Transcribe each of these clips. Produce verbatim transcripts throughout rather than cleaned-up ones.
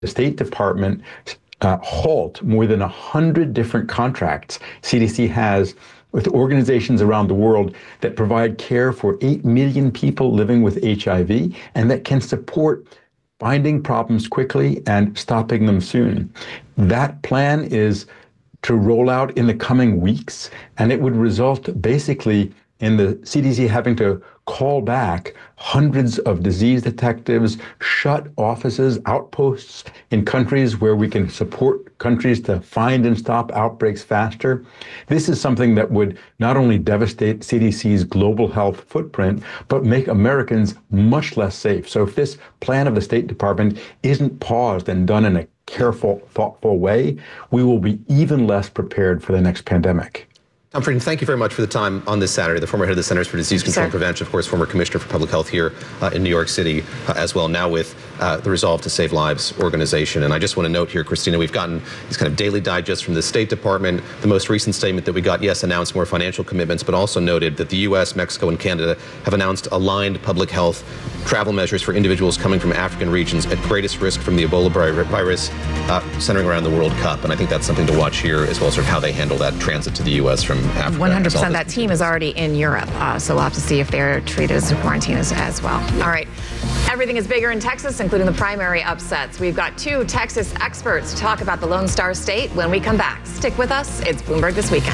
the State Department uh, halt more than one hundred different contracts C D C has with organizations around the world that provide care for eight million people living with H I V and that can support finding problems quickly and stopping them soon. That plan is to roll out in the coming weeks, and it would result basically in the C D C having to call back hundreds of disease detectives, shut offices, outposts in countries where we can support countries to find and stop outbreaks faster. This is something that would not only devastate C D C's global health footprint, but make Americans much less safe. So if this plan of the State Department isn't paused and done in a careful, thoughtful way, we will be even less prepared for the next pandemic. Tom Frieden, thank you very much for the time on this Saturday. The former head of the Centers for Disease Control and Prevention, of course, former commissioner for public health here uh, in New York City uh, as well, now with uh, the Resolve to Save Lives organization. And I just want to note here, Christina, we've gotten these kind of daily digests from the State Department. The most recent statement that we got, yes, announced more financial commitments, but also noted that the U S, Mexico, and Canada have announced aligned public health travel measures for individuals coming from African regions at greatest risk from the Ebola virus uh, centering around the World Cup. And I think that's something to watch here as well as sort of how they handle that transit to the U S from Africa. one hundred percent. That team is already in Europe, uh, so we'll have to see if they're treated as a quarantine as, as well. All right. Everything is bigger in Texas, including the primary upsets. We've got two Texas experts to talk about the Lone Star State when we come back. Stick with us. It's Bloomberg This Weekend.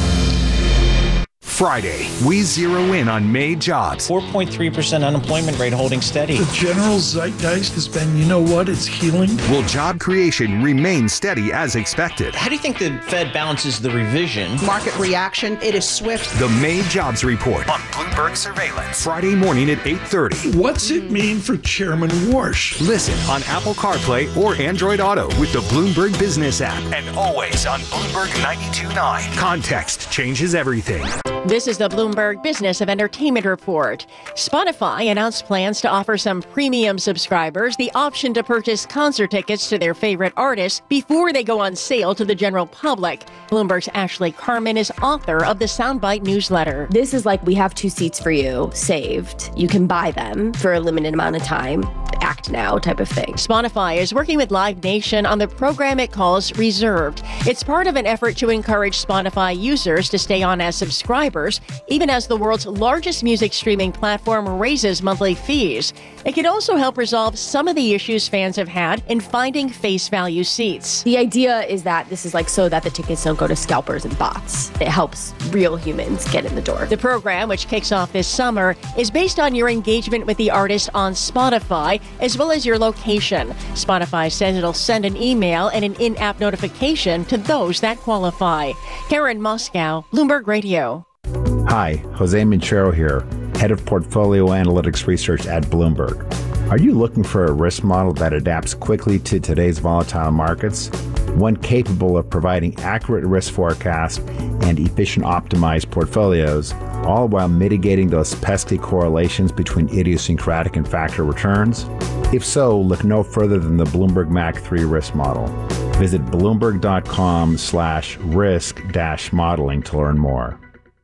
Friday, we zero in on May jobs. four point three percent unemployment rate holding steady. The general zeitgeist has been, you know what, it's healing. Will job creation remain steady as expected? How do you think the Fed balances the revision? Market reaction, it is swift. The May jobs report on Bloomberg Surveillance. Friday morning at eight thirty. What's it mean for Chairman Warsh? Listen on Apple CarPlay or Android Auto with the Bloomberg Business app. And always on Bloomberg ninety-two point nine. Context changes everything. This is the Bloomberg Business of Entertainment Report. Spotify announced plans to offer some premium subscribers the option to purchase concert tickets to their favorite artists before they go on sale to the general public. Bloomberg's Ashley Carman is author of the Soundbite newsletter. This is like, we have two seats for you saved. You can buy them for a limited amount of time. Act now type of thing. Spotify is working with Live Nation on the program it calls Reserved. It's part of an effort to encourage Spotify users to stay on as subscribers, even as the world's largest music streaming platform raises monthly fees. It can also help resolve some of the issues fans have had in finding face value seats. The idea is that this is like so that the tickets don't go to scalpers and bots. It helps real humans get in the door. The program, which kicks off this summer, is based on your engagement with the artist on Spotify, as well as your location. Spotify says it'll send an email and an in-app notification to those that qualify. Karen Moscow, Bloomberg Radio. Hi, Jose Minchero here, Head of Portfolio Analytics Research at Bloomberg. Are you looking for a risk model that adapts quickly to today's volatile markets? One capable of providing accurate risk forecasts and efficient optimized portfolios, all while mitigating those pesky correlations between idiosyncratic and factor returns? If so, look no further than the Bloomberg M A C three risk model. Visit bloomberg.com slash risk dash modeling to learn more.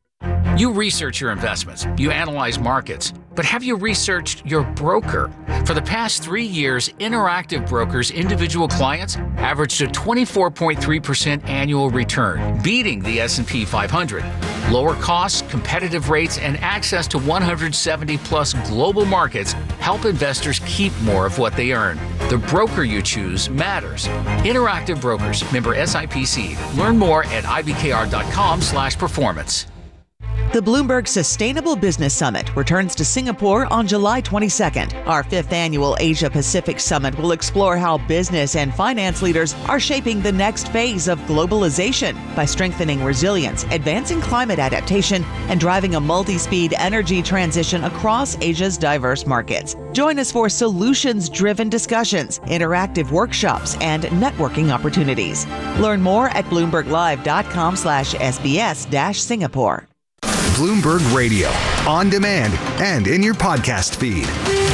You research your investments, you analyze markets, but have you researched your broker? For the past three years, Interactive Brokers' individual clients averaged a twenty-four point three percent annual return, beating the S and P five hundred. Lower costs, competitive rates, and access to one hundred seventy plus global markets help investors keep more of what they earn. The broker you choose matters. Interactive Brokers, member S I P C. Learn more at ibkr.com slash performance. The Bloomberg Sustainable Business Summit returns to Singapore on July twenty-second. Our fifth annual Asia-Pacific Summit will explore how business and finance leaders are shaping the next phase of globalization by strengthening resilience, advancing climate adaptation, and driving a multi-speed energy transition across Asia's diverse markets. Join us for solutions-driven discussions, interactive workshops, and networking opportunities. Learn more at bloomberglive.com slash SBS dash Singapore. Bloomberg Radio, on demand and in your podcast feed.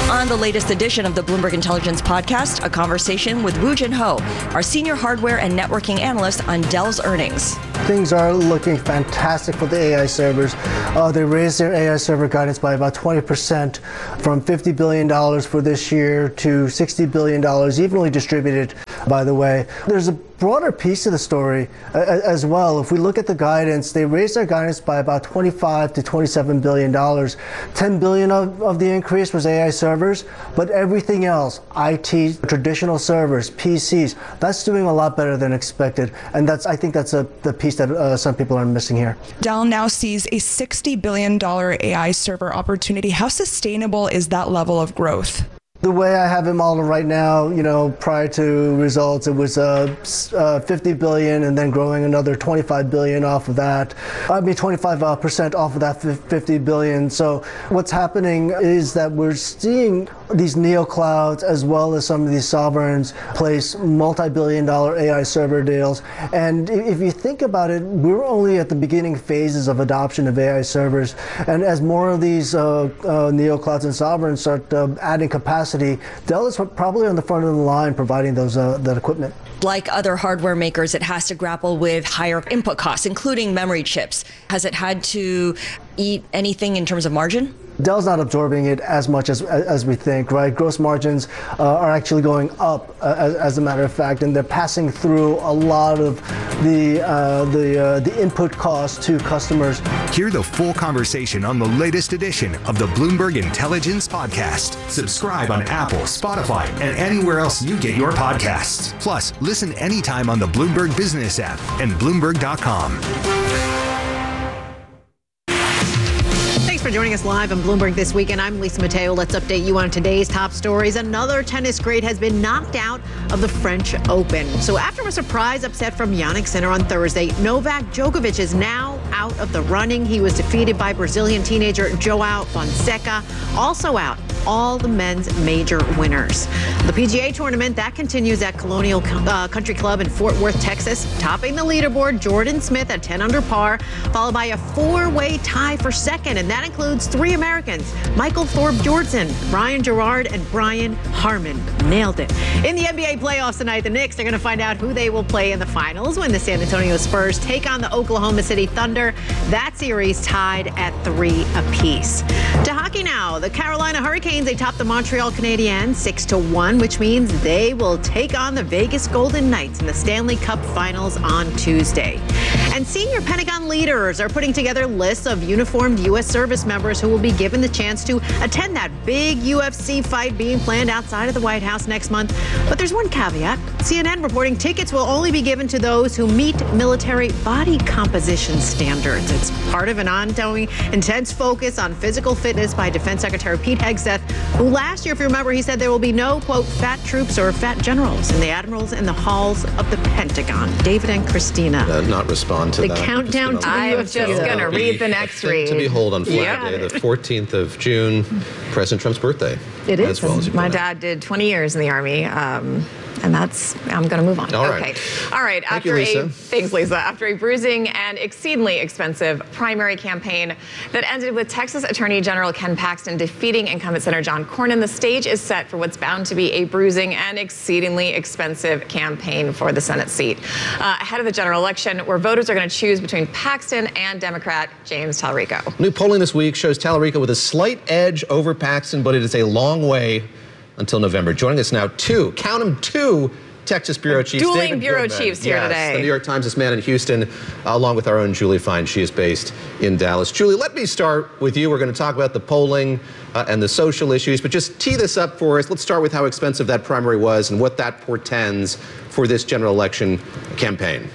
On the latest edition of the Bloomberg Intelligence Podcast, a conversation with Woo Jin Ho, our senior hardware and networking analyst on Dell's earnings. Things are looking fantastic for the A I servers. Uh, they raised their A I server guidance by about twenty percent from fifty billion dollars for this year to sixty billion dollars, evenly distributed, by the way. There's a broader piece of the story uh, as well. If we look at the guidance, they raised their guidance by about twenty-five to twenty-seven billion dollars. ten billion of, of the increase was A I servers, but everything else, I T, traditional servers, P Cs, that's doing a lot better than expected. And that's, I think that's a, the piece that uh, some people are missing here. Dell now sees a sixty billion dollars A I server opportunity. How sustainable is that level of growth? The way I have it modeled right now, you know, prior to results, it was uh, uh, fifty billion and then growing another twenty-five billion off of that. I mean, twenty-five percent off of that fifty billion. So what's happening is that we're seeing these neoclouds as well as some of these sovereigns place multi-billion dollar A I server deals. And if you think about it, we're only at the beginning phases of adoption of A I servers. And as more of these uh, uh, neoclouds and sovereigns start uh, adding capacity, Dell is probably on the front of the line providing those uh, that equipment. Like other hardware makers, it has to grapple with higher input costs, including memory chips. Has it had to eat anything in terms of margin? Dell's not absorbing it as much as as we think, right? Gross margins uh, are actually going up, uh, as, as a matter of fact, and they're passing through a lot of the uh, the uh, the input costs to customers. Hear the full conversation on the latest edition of the Bloomberg Intelligence Podcast. Subscribe on Apple, Spotify, and anywhere else you get your podcasts. Plus, listen anytime on the Bloomberg Business app and Bloomberg dot com. For joining us live on Bloomberg This Weekend, I'm Lisa Mateo. Let's update you on today's top stories. Another tennis great has been knocked out of the French Open. So after a surprise upset from Jannik Sinner on Thursday, Novak Djokovic is now out of the running. He was defeated by Brazilian teenager Joao Fonseca, also out all the men's major winners. The P G A tournament, that continues at Colonial uh, Country Club in Fort Worth, Texas. Topping the leaderboard, Jordan Smith at ten under par, followed by a four-way tie for second, and that includes three Americans, Michael Thorpe Jordan, Brian Gerard, and Brian Harman. Nailed it. In the N B A playoffs tonight, the Knicks are going to find out who they will play in the finals when the San Antonio Spurs take on the Oklahoma City Thunder. That series tied at three apiece. To hockey now, the Carolina Hurricanes, they top the Montreal Canadiens six to one, which means they will take on the Vegas Golden Knights in the Stanley Cup Finals on Tuesday. And senior Pentagon leaders are putting together lists of uniformed U S service members who will be given the chance to attend that big U F C fight being planned outside of the White House next month. But there's one caveat. C N N reporting tickets will only be given to those who meet military body composition standards. It's part of an ongoing intense focus on physical fitness by Defense Secretary Pete Hegseth, who last year, if you remember, he said there will be no, quote, fat troops or fat generals in the admirals in the halls of the Pentagon. David and Christina. Uh, not respond to the that. The countdown to the I was just going to read the next read. To behold on Flag yeah. Day, the fourteenth of June, President Trump's birthday. It is. As well as My dad did twenty years in the Army. Um, And that's, I'm going to move on. All okay. right. All right. Thank After you, Lisa. a, thanks, Lisa. After a bruising and exceedingly expensive primary campaign that ended with Texas Attorney General Ken Paxton defeating incumbent Senator John Cornyn, the stage is set for what's bound to be a bruising and exceedingly expensive campaign for the Senate seat. Uh, ahead of the general election, where voters are going to choose between Paxton and Democrat James Tallarico. New polling this week shows Tallarico with a slight edge over Paxton, but it is a long way until November. Joining us now, two, count them, two Texas bureau chiefs. Dueling David bureau Goodman. chiefs here yes, today. The New York Times, this man in Houston, uh, along with our own Julie Fine. She is based in Dallas. Julie, let me start with you. We're going to talk about the polling uh, and the social issues, but just tee this up for us. Let's start with how expensive that primary was and what that portends for this general election campaign.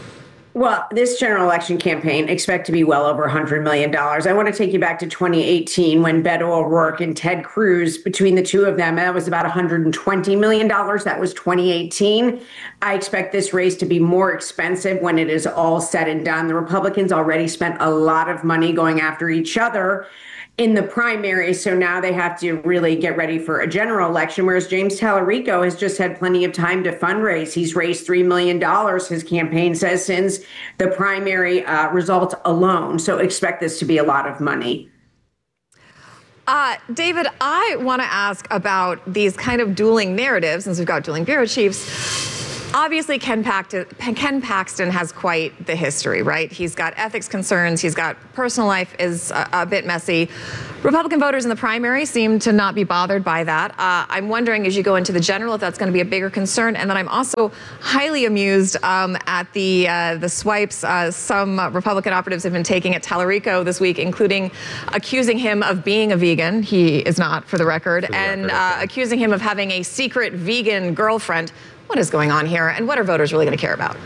Well, this general election campaign expect to be well over one hundred million dollars. I want to take you back to twenty eighteen when Beto O'Rourke and Ted Cruz, between the two of them, that was about one hundred twenty million dollars. That was twenty eighteen. I expect this race to be more expensive when it is all said and done. The Republicans already spent a lot of money going after each other in the primary, so now they have to really get ready for a general election, whereas James Tallarico has just had plenty of time to fundraise. He's raised three million dollars, his campaign says, since the primary uh, results alone. So expect this to be a lot of money. Uh, David, I want to ask about these kind of dueling narratives, since we've got dueling bureau chiefs. Obviously, Ken Paxton, Ken Paxton has quite the history, right? He's got ethics concerns. He's got personal life is a, a bit messy. Republican voters in the primary seem to not be bothered by that. Uh, I'm wondering, as you go into the general, if that's going to be a bigger concern. And then I'm also highly amused um, at the uh, the swipes uh, some uh, Republican operatives have been taking at Tallarico this week, including accusing him of being a vegan. He is not, for the record, for the and record, uh, okay. accusing him of having a secret vegan girlfriend. What is going on here, and what are voters really going to care about?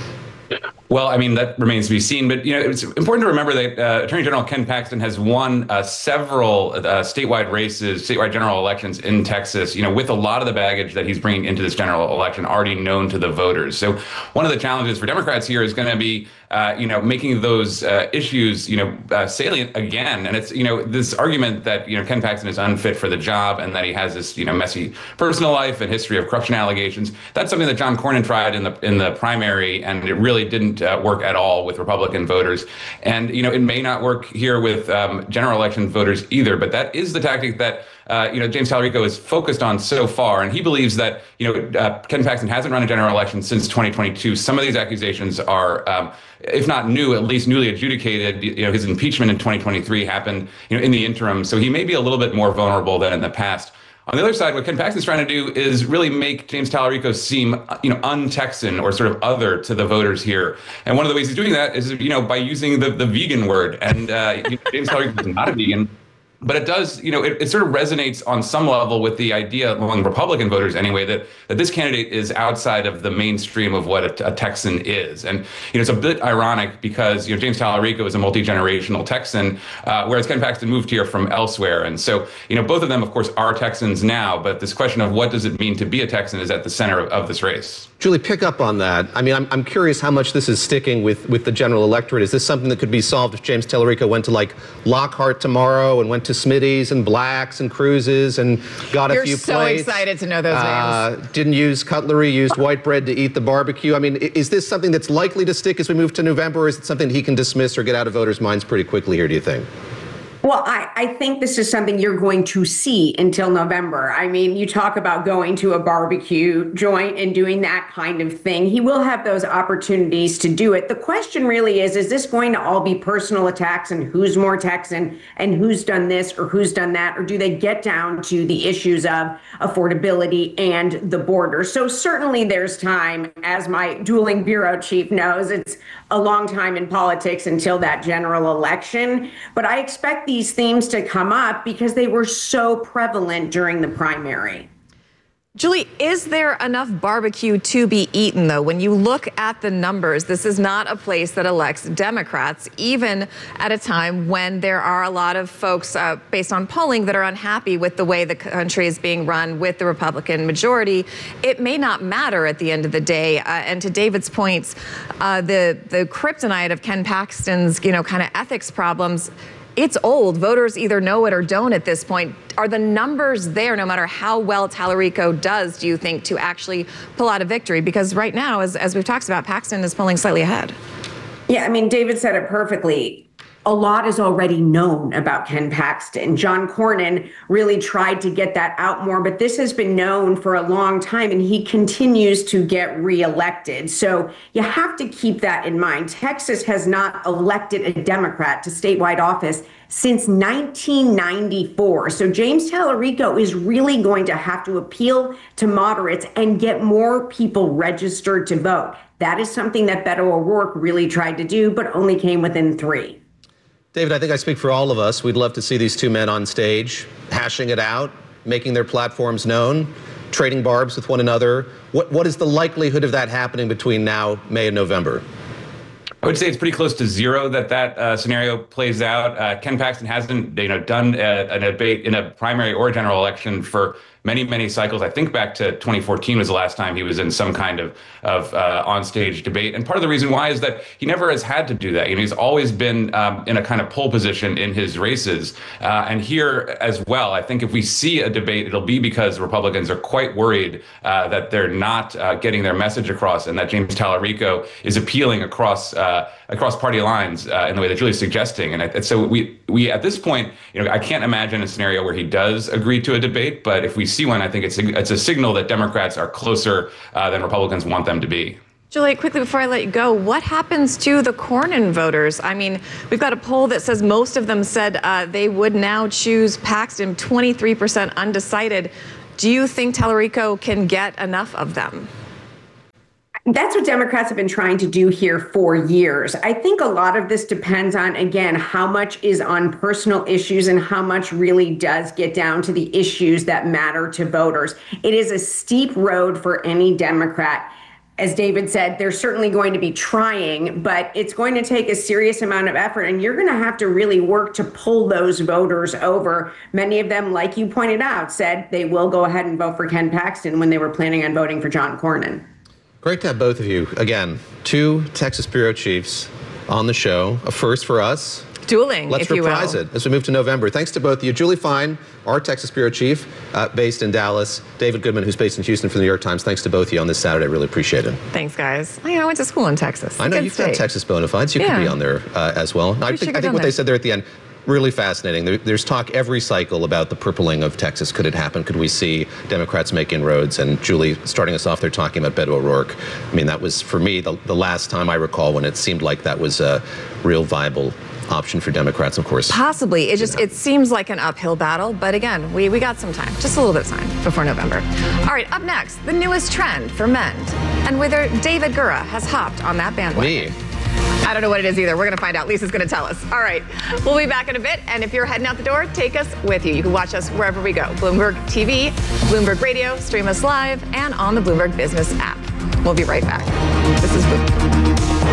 Well, I mean, that remains to be seen. But, you know, it's important to remember that uh, Attorney General Ken Paxton has won uh, several uh, statewide races, statewide general elections in Texas, you know, with a lot of the baggage that he's bringing into this general election already known to the voters. So one of the challenges for Democrats here is going to be, uh, you know, making those uh, issues, you know, uh, salient again. And it's, you know, this argument that, you know, Ken Paxton is unfit for the job and that he has this, you know, messy personal life and history of corruption allegations. That's something that John Cornyn tried in the in the primary, and it really didn't Uh, work at all with Republican voters. And, you know, it may not work here with um, general election voters either, but that is the tactic that, uh, you know, James Tallarico is focused on so far. And he believes that, you know, uh, Ken Paxton hasn't run a general election since twenty twenty-two. Some of these accusations are, um, if not new, at least newly adjudicated. You know, his impeachment in twenty twenty-three happened, you know, in the interim. So he may be a little bit more vulnerable than in the past. On the other side, what Ken Paxton's trying to do is really make James Tallarico seem, you know, un-Texan or sort of other to the voters here. And one of the ways he's doing that is, you know, by using the, the vegan word. And uh, James Tallarico is not a vegan. But it does, you know, it, it sort of resonates on some level with the idea among Republican voters anyway, that, that this candidate is outside of the mainstream of what a, a Texan is. And, you know, it's a bit ironic because, you know, James Tallarico is a multi-generational Texan, uh, whereas Ken Paxton moved here from elsewhere. And so, you know, both of them, of course, are Texans now, but this question of what does it mean to be a Texan is at the center of, of this race. Julie, pick up on that. I mean, I'm, I'm curious how much this is sticking with, with the general electorate. Is this something that could be solved if James Tallarico went to, like, Lockhart tomorrow and went to Smitty's and Black's and Cruises and got You're a few so plates? excited to know those uh, names. Didn't use cutlery, used white bread to eat the barbecue. I mean, is this something that's likely to stick as we move to November, or is it something he can dismiss or get out of voters' minds pretty quickly here, do you think? Well, I, I think this is something you're going to see until November. I mean, you talk about going to a barbecue joint and doing that kind of thing. He will have those opportunities to do it. The question really is, is this going to all be personal attacks and who's more Texan and who's done this or who's done that? Or do they get down to the issues of affordability and the border? So certainly there's time, as my dueling bureau chief knows, it's a long time in politics until that general election. But I expect these themes to come up because they were so prevalent during the primary. Julie, is there enough barbecue to be eaten, though? When you look at the numbers, this is not a place that elects Democrats, even at a time when there are a lot of folks, uh, based on polling, that are unhappy with the way the country is being run with the Republican majority. It may not matter at the end of the day. Uh, and to David's points, uh, the, the kryptonite of Ken Paxton's, you know, kind of ethics problems, it's old. Voters either know it or don't at this point. Are the numbers there, no matter how well Tallarico does, do you think, to actually pull out a victory? Because right now, as, as we've talked about, Paxton is pulling slightly ahead. Yeah, I mean, David said it perfectly. A lot is already known about Ken Paxton. John Cornyn really tried to get that out more, but this has been known for a long time, and he continues to get reelected. So you have to keep that in mind. Texas has not elected a Democrat to statewide office since nineteen ninety-four. So James Tallarico is really going to have to appeal to moderates and get more people registered to vote. That is something that Beto O'Rourke really tried to do, but only came within three. David, I think I speak for all of us. We'd love to see these two men on stage, hashing it out, making their platforms known, trading barbs with one another. What, what is the likelihood of that happening between now, May, and November? I would say it's pretty close to zero that that uh, scenario plays out. Uh, Ken Paxton hasn't, you know, done a, a debate in a primary or general election for many, many cycles. I think back to twenty fourteen was the last time he was in some kind of, of uh, on-stage debate. And part of the reason why is that he never has had to do that. You know, he's always been um, in a kind of pole position in his races. Uh, and here as well, I think if we see a debate, it'll be because Republicans are quite worried uh, that they're not uh, getting their message across, and that James Tallarico is appealing across uh, across party lines uh, in the way that Julie's suggesting. And, I, and so we we at this point, you know, I can't imagine a scenario where he does agree to a debate. But if we see one, I think it's a, it's a signal that Democrats are closer uh, than Republicans want them to be. Julie, quickly before I let you go, what happens to the Cornyn voters? I mean, we've got a poll that says most of them said uh, they would now choose Paxton, twenty-three percent undecided. Do you think Tallarico can get enough of them? That's what Democrats have been trying to do here for years. I think a lot of this depends on, again, how much is on personal issues and how much really does get down to the issues that matter to voters. It is a steep road for any Democrat. As David said, they're certainly going to be trying, but it's going to take a serious amount of effort, and you're going to have to really work to pull those voters over. Many of them, like you pointed out, said they will go ahead and vote for Ken Paxton when they were planning on voting for John Cornyn. Great to have both of you. Again, two Texas bureau chiefs on the show, a first for us. Dueling, Let's if you will. reprise it as we move to November. Thanks to both of you. Julie Fine, our Texas bureau chief, uh, based in Dallas. David Goodman, who's based in Houston for the New York Times. Thanks to both of you on this Saturday. Really appreciate it. Thanks, guys. I, I went to school in Texas. I know Good you've state. got Texas bona fides. You Yeah. could be on there uh, as well. No, I think, I think what they said there at the end, really fascinating. There, there's talk every cycle about the purpling of Texas. Could it happen? Could we see Democrats make inroads? And Julie, starting us off there talking about Beto O'Rourke. I mean, that was, for me, the, the last time I recall when it seemed like that was a real viable option for Democrats, of course. Possibly. It just it seems like an uphill battle, but again, we, we got some time, just a little bit of time before November. All right, up next, the newest trend for men, and whether David Gura has hopped on that bandwagon. Me. I don't know what it is either. We're going to find out. Lisa's going to tell us. All right. We'll be back in a bit. And if you're heading out the door, take us with you. You can watch us wherever we go. Bloomberg T V, Bloomberg Radio, stream us live, and on the Bloomberg Business app. We'll be right back. This is Bloomberg.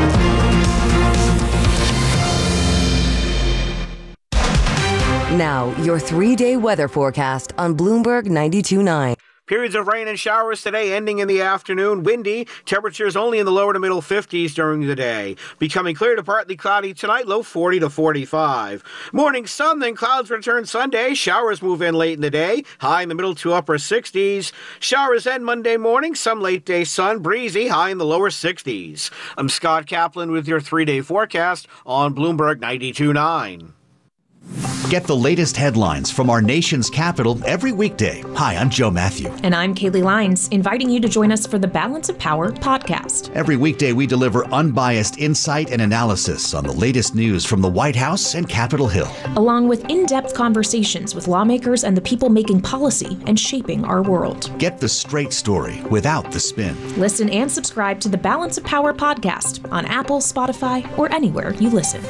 Now, your three-day weather forecast on Bloomberg ninety-two point nine. Periods of rain and showers today, ending in the afternoon. Windy. Temperatures only in the lower to middle fifties during the day. Becoming clear to partly cloudy tonight, low forty to forty-five. Morning sun, then clouds return Sunday. Showers move in late in the day. High in the middle to upper sixties. Showers end Monday morning. Some late day sun. Breezy. High in the lower sixties. I'm Scott Kaplan with your three-day forecast on Bloomberg ninety-two point nine. Get the latest headlines from our nation's capital every weekday. Hi, I'm Joe Matthew. And I'm Kaylee Lines, inviting you to join us for the Balance of Power podcast. Every weekday, we deliver unbiased insight and analysis on the latest news from the White House and Capitol Hill, along with in-depth conversations with lawmakers and the people making policy and shaping our world. Get the straight story without the spin. Listen and subscribe to the Balance of Power podcast on Apple, Spotify, or anywhere you listen.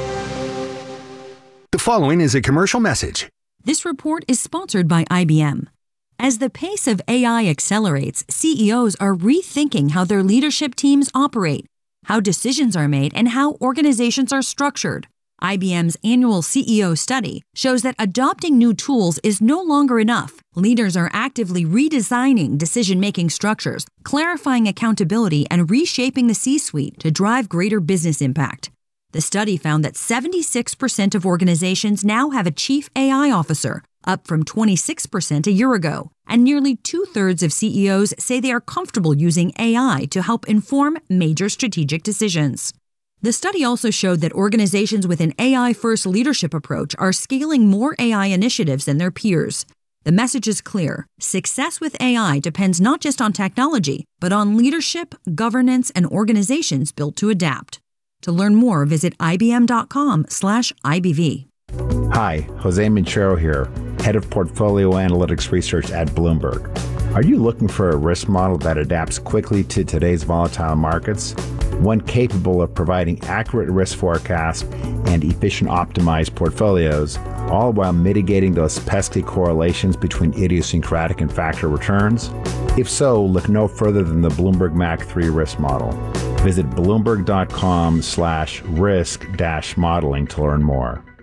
The following is a commercial message. This report is sponsored by I B M. As the pace of A I accelerates, C E Os are rethinking how their leadership teams operate, how decisions are made, and how organizations are structured. I B M's annual C E O study shows that adopting new tools is no longer enough. Leaders are actively redesigning decision-making structures, clarifying accountability, and reshaping the C-suite to drive greater business impact. The study found that seventy-six percent of organizations now have a chief A I officer, up from twenty-six percent a year ago, and nearly two-thirds of C E Os say they are comfortable using A I to help inform major strategic decisions. The study also showed that organizations with an A I-first leadership approach are scaling more A I initiatives than their peers. The message is clear. Success with A I depends not just on technology, but on leadership, governance, and organizations built to adapt. To learn more, visit ibm.com slash IBV. Hi, Jose Minchero here, Head of Portfolio Analytics Research at Bloomberg. Are you looking for a risk model that adapts quickly to today's volatile markets? One capable of providing accurate risk forecasts and efficient optimized portfolios, all while mitigating those pesky correlations between idiosyncratic and factor returns? If so, look no further than the Bloomberg M A C three risk model. Visit bloomberg.com slash risk dash modeling to learn more.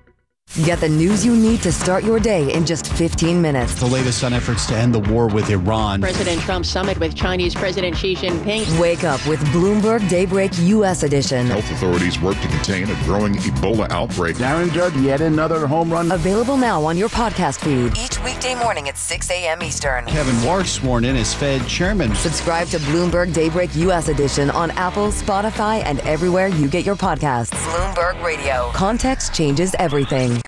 Get the news you need to start your day in just fifteen minutes. The latest on efforts to end the war with Iran. President Trump's summit with Chinese President Xi Jinping. Wake up with Bloomberg Daybreak U S edition. Health authorities work to contain a growing Ebola outbreak. Darren Judd, yet another home run. Available now on your podcast feed. Each weekday morning at six a.m. Eastern. Kevin Warsh sworn in as Fed chairman. Subscribe to Bloomberg Daybreak U S edition on Apple, Spotify, and everywhere you get your podcasts. Bloomberg Radio. Context changes everything.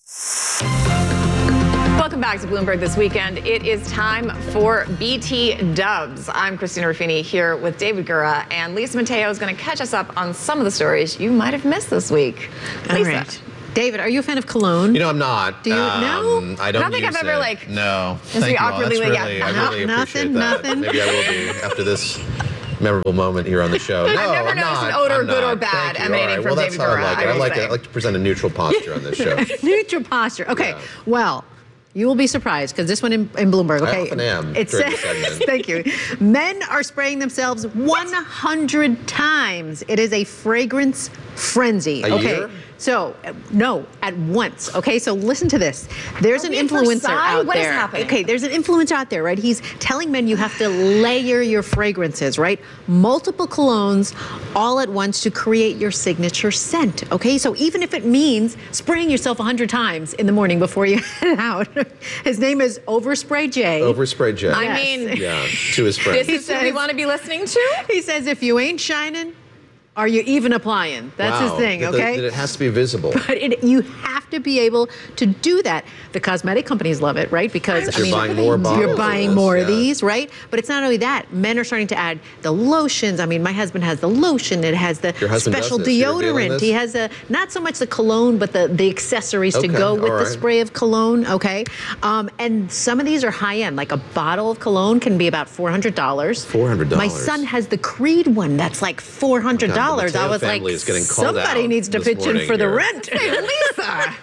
Welcome back to Bloomberg This Weekend. It is time for B T Dubs. I'm Christina Ruffini here with David Gura, and Lisa Mateo is going to catch us up on some of the stories you might have missed this week. All Lisa. right. David, are you a fan of cologne? You know, I'm not. Do you um, know? I don't I don't think use I've ever, it. like, No. just Thank be you all. awkwardly That's like, really, yeah, I no, really nothing, appreciate that. nothing. Maybe I will be after this memorable moment here on the show. No, I've never I'm noticed not. an odor, I'm good or not. bad, Thank you. emanating All right. from well, that's David how I Gura, like I it. I will like say. it. I like to present a neutral posture on this show. Neutral posture. Okay. Well, you will be surprised because this one in, in Bloomberg. Okay. I often am It during says, the segment. thank you. Men are spraying themselves one hundred times. It is a fragrance frenzy. A okay. year? So, uh, no, at once. Okay, so listen to this. There's Are an we at influencer Versailles? out What is there. happening? Okay, there's an influencer out there, right? He's telling men you have to layer your fragrances, right? Multiple colognes all at once to create your signature scent. Okay, so even if it means spraying yourself one hundred times in the morning before you head out. His name is Overspray J. Overspray J. I Yes. mean, Yeah, to his friends. this is who we says- want to be listening to? He says, if you ain't shining, are you even applying? That's wow. his thing, That- that- okay? that it has to be visible. But it, you have to be able to do that. The cosmetic companies love it, right? Because You're buying more bottles you're of buying this, more yeah. of these, right? But it's not only that. Men are starting to add the lotions. I mean, my husband has the lotion. It has the Your husband does special this? You're revealing deodorant. this? He has a not so much the cologne, but the the accessories Okay, to go with all the right. spray of cologne. Okay, um, and some of these are high end. Like a bottle of cologne can be about four hundred dollars. four hundred dollars. My son has the Creed one that's like four hundred dollars. God, the I was Mateo like, family is getting called somebody out needs to this pitch in morning for the here. rent. Hey, Lisa.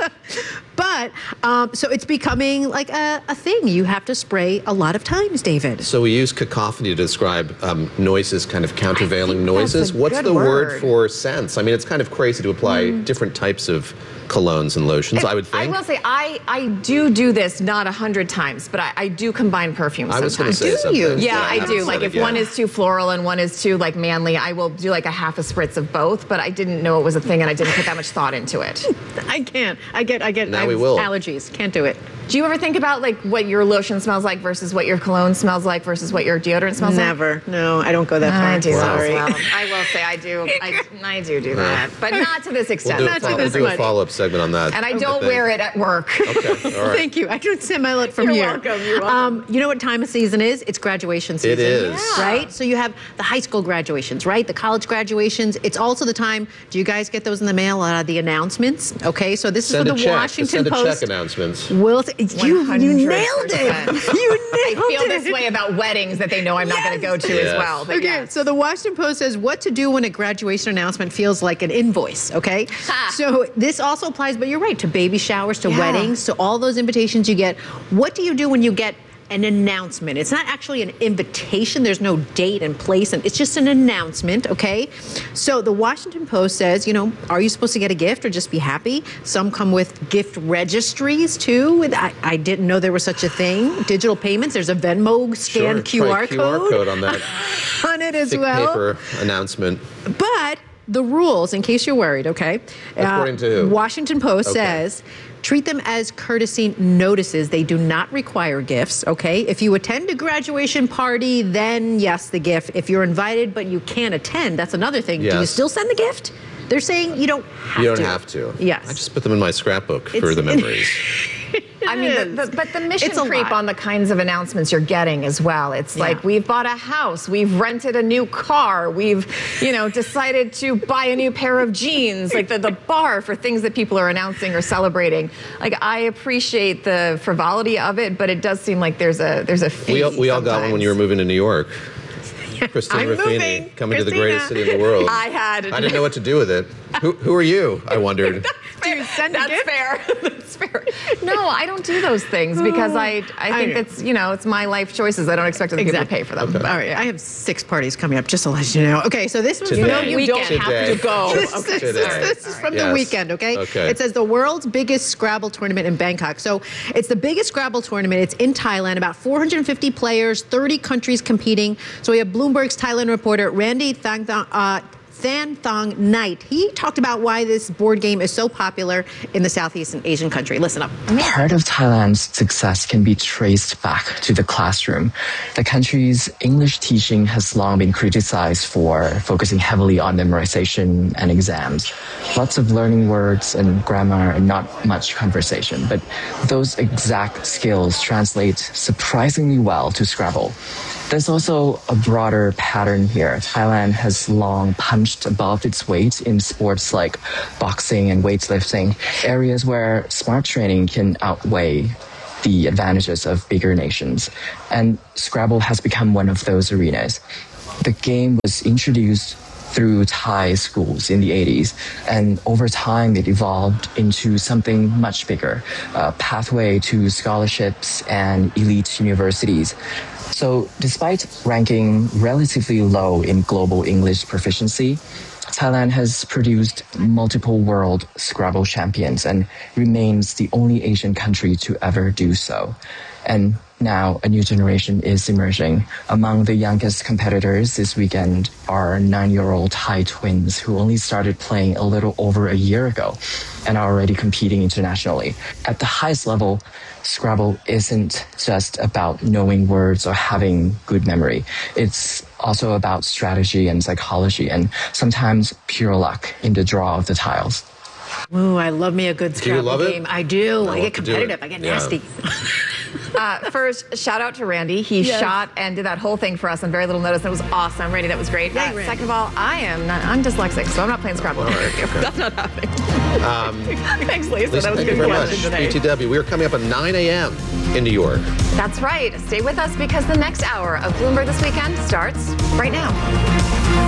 But um, so it's becoming like a, a thing. You have to spray a lot of times, David. So we use cacophony to describe um, noises, kind of countervailing noises. a What's good the word. word. for scents? I mean, it's kind of crazy to apply different types of colognes and lotions, I would I think. will say, I, I do do this not a hundred times, but I, I do combine perfumes I was going to sometimes. say something. Yeah, Yeah, I haven't do. said Like it if yet. one is too floral and one is too like manly, I will do like a half a spritz of both, but I didn't know it was a thing and I didn't put that much thought into it. I can't. I get. I get. Now I we have will. allergies. Can't do it. Do you ever think about like what your lotion smells like versus what your cologne smells like versus what your deodorant smells like? Never. No, I don't go that far. I do. Sorry. As well. I will say I do. I, I do do that, but not to this We'll extent. do, a, Not to follow, this we'll do a much. follow-up segment on that. And I I don't think. wear it at work. Okay, all right. Thank you. I don't smell it from You're here. welcome, you're welcome. Um, you know what time of season is? It's graduation season. It is. Yeah. Right? So you have the high school graduations, right? The college graduations. It's also the time. Do you guys get those in the mail? Uh, the announcements. Okay, so this Send is a for the check. Washington Send a Post. check announcements. Will you, you nailed it. You I nailed feel it. this way about weddings that they know I'm not going to go to Yes. as well. But Okay, yes. so the Washington Post says what to do when a graduation announcement feels like an invoice, okay? Ha. So this also applies, but you're right, to baby showers, to Yeah. weddings, to all those invitations you get. What do you do when you get an announcement? It's not actually an invitation. There's no date and place, and it's just an announcement, okay? So the Washington Post says, you know, are you supposed to get a gift or just be happy? Some come with gift registries too. I, I didn't know there was such a thing. Digital payments. There's a Venmo scan Sure, Q R try Q R code code on that on it as thick well. paper announcement. But the rules, in case you're worried, okay? According to who? Washington Post Okay. says, treat them as courtesy notices. They do not require gifts, okay? If you attend a graduation party, then yes, the gift. If you're invited but you can't attend, that's another thing. Do you Yes. still send the gift? They're saying you don't have You don't to. have to. Yes. I just put them in my scrapbook for It's- the memories. I mean, the, the, but the mission It's a creep lot. on the kinds of announcements you're getting as well. It's Yeah. like we've bought a house, we've rented a new car, we've, you know, decided to buy a new pair of jeans. Like the, the bar for things that people are announcing or celebrating. Like I appreciate the frivolity of it, but it does seem like there's a there's a fee. We all, we all got one when you were moving to New York. Christine I'm Ruffini, moving. coming to the Christina. greatest city in the world. I had. I didn't know what to do with it. Who, who are you? I wondered. Do you send a That's gift? fair. That's fair. No, I don't do those things because I I think I- it's, you know, it's my life choices. I don't expect other people to pay for them. All right, I have six parties coming up, just to let you know. Okay, so this was Today. from You know you don't weekend. have to go. This, Okay. this, Today. this, this is from Yes. the weekend, okay? Okay. It says the world's biggest Scrabble tournament in Bangkok. So it's the biggest Scrabble tournament. It's in Thailand, about four hundred fifty players, thirty countries competing. So we have Bloomberg's Thailand reporter, Randy Thang Thang, uh, Than Thong Knight. He talked about why this board game is so popular in the Southeast Asian country. Listen up. Part of Thailand's success can be traced back to the classroom. The country's English teaching has long been criticized for focusing heavily on memorization and exams. Lots of learning words and grammar and not much conversation. But those exact skills translate surprisingly well to Scrabble. There's also a broader pattern here. Thailand has long punched above its weight in sports like boxing and weightlifting, areas where smart training can outweigh the advantages of bigger nations. And Scrabble has become one of those arenas. The game was introduced through Thai schools in the eighties, and over time it evolved into something much bigger, a pathway to scholarships and elite universities. So despite ranking relatively low in global English proficiency, Thailand has produced multiple world Scrabble champions and remains the only Asian country to ever do so. And now a new generation is emerging. Among the youngest competitors this weekend are nine-year-old Thai twins who only started playing a little over a year ago and are already competing internationally. At the highest level, Scrabble isn't just about knowing words or having good memory. It's also about strategy and psychology and sometimes pure luck in the draw of the tiles. Ooh, I love me a good Do you Scrabble love it? game. I do. I I, love get to do it. competitive. I get Yeah. nasty. Uh, first, shout out to Randy. He Yes. shot and did that whole thing for us on very little notice. It was awesome. Randy, that was great. Uh, second of all, I am not, I'm dyslexic, so I'm not playing Scrabble. That's not happening. Um, Thanks, Lisa. Lisa, That was a thank you good very much. question today. B T W. We are coming up at nine a.m. in New York. That's right. Stay with us because the next hour of Bloomberg This Weekend starts right now.